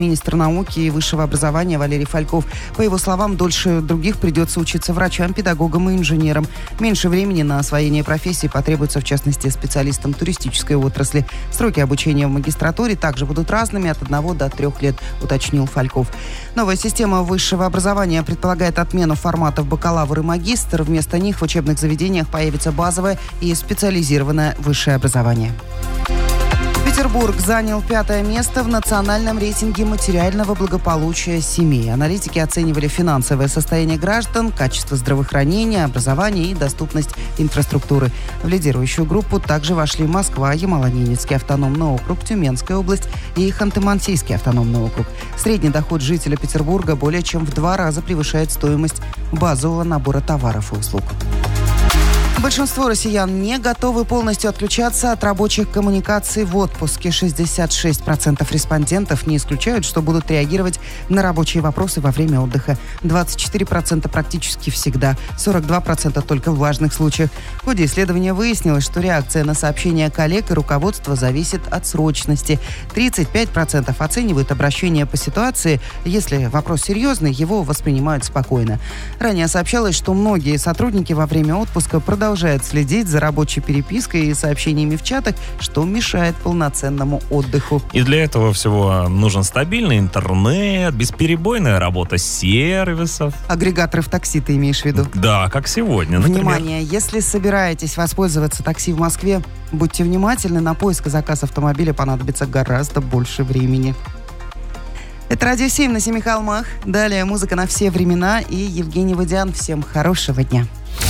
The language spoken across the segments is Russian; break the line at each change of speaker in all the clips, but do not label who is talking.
Министр науки и высшего образования Валерий Фальков. По его словам, дольше других придется учиться врачам, педагогам и инженерам. Меньше времени на освоение профессии потребуется, в частности, специалистам туристической отрасли. Сроки обучения в магистратуре также будут разными, от 1 до 3 лет, уточнил Фальков. Новая система высшего образования предполагает отмену форматов бакалавр и магистр. Вместо них в учебных заведениях появится базовое и специализированное высшее образование. Петербург занял 5-е место в национальном рейтинге материального благополучия семей. Аналитики оценивали финансовое состояние граждан, качество здравоохранения, образования и доступность инфраструктуры. В лидирующую группу также вошли Москва, Ямало-Ненецкий автономный округ, Тюменская область и Ханты-Мансийский автономный округ. Средний доход жителя Петербурга более чем в 2 раза превышает стоимость базового набора товаров и услуг. Большинство россиян не готовы полностью отключаться от рабочих коммуникаций в отпуске. 66% респондентов не исключают, что будут реагировать на рабочие вопросы во время отдыха. 24% практически всегда, 42% только в важных случаях. В ходе исследования выяснилось, что реакция на сообщения коллег и руководства зависит от срочности. 35% оценивают обращение по ситуации. Если вопрос серьезный, его воспринимают спокойно. Ранее сообщалось, что многие сотрудники во время отпуска продолжают следить за рабочей перепиской и сообщениями в чатах, что мешает полноценному отдыху.
И для этого всего нужен стабильный интернет, бесперебойная работа сервисов.
Агрегаторы в такси ты имеешь в виду?
Да, как сегодня, например.
Внимание, если собираетесь воспользоваться такси в Москве, будьте внимательны, на поиск и заказ автомобиля понадобится гораздо больше времени. Это Радио 7 на Семи холмах. Далее музыка на все времена и Евгений Водян. Всем хорошего дня.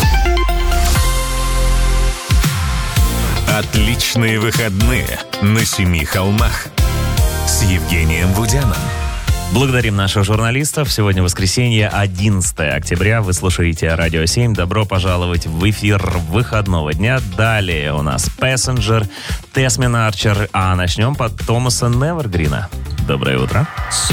Отличные выходные на Семи холмах с Евгением Водяном.
Благодарим наших журналистов. Сегодня воскресенье, 11 октября. Вы слушаете Радио 7. Добро пожаловать в эфир выходного дня. Далее у нас Passenger, Тесмен Арчер. А начнем под Томаса Невергрина. Доброе утро.